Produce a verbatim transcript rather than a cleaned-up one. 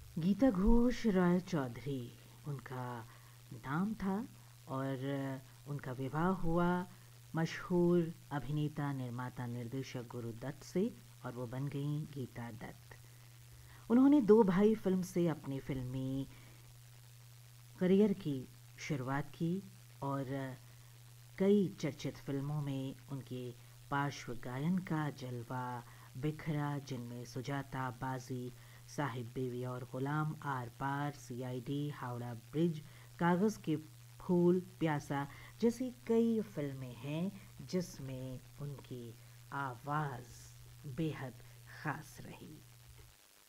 गीता घोष राय चौधरी उनका नाम था और उनका विवाह हुआ मशहूर अभिनेता निर्माता निर्देशक गुरु दत्त से और वो बन गईं गीता दत्त। उन्होंने दो भाई फिल्म से अपनी फिल्मी करियर की शुरुआत की और कई चर्चित फिल्मों में उनके पार्श्व गायन का जलवा बिखरा, जिनमें सुजाता, बाजी, साहिब बीवी और गुलाम, are par, CID, Howrah bridge, कागज़ के फूल, प्यासा जैसी कई फिल्में हैं जिसमें उनकी आवाज़ बेहद ख़ास रही।